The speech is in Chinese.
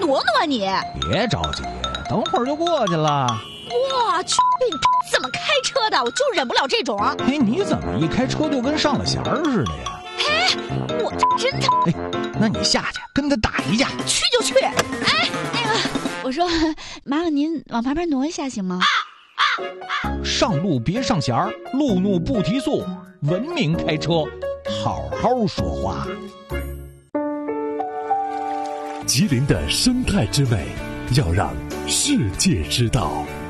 挪挪啊你！ 别着急，等会儿就过去了。 我去，你怎么开车的？我就忍不了这种。 哎，你怎么一开车就跟上了弦儿似的呀？ 哎，我真的。 哎，那你下去跟他打一架。 去就去。哎，那个，我说，麻烦您往旁边挪一下行吗？ 上路别上弦儿，路怒不提速，文明开车，好好说话。 吉林的生态之美，要让世界知道。